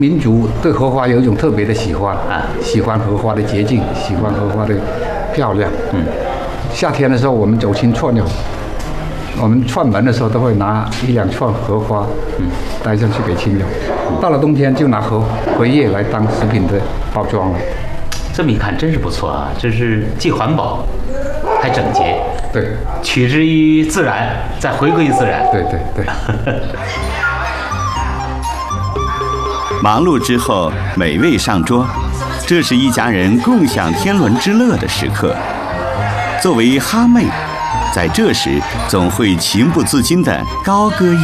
民族对荷花有一种特别的喜欢啊，喜欢荷花的洁净，喜欢荷花的漂亮。夏天的时候我们走亲串友，我们串门的时候都会拿1、2串荷花，带上去给亲友。到了冬天就拿荷叶来当食品的包装了。 这么一看真是不错啊，这是既环保还整洁。 对， 取之于自然，再回归于自然。 对对对。 忙碌之后，美味上桌，这是一家人共享天伦之乐的时刻。作为哈妹，在这时总会情不自禁地高歌一